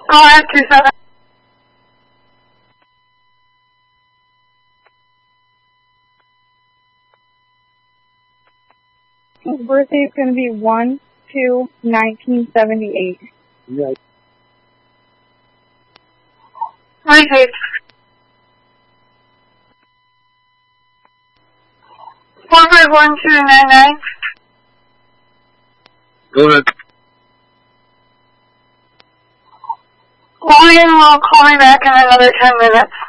Go ahead, 27. His birthday is going to be 1/2/1978. Yeah. 26. 451299. Go ahead. Lillian will call me back in another 10 minutes.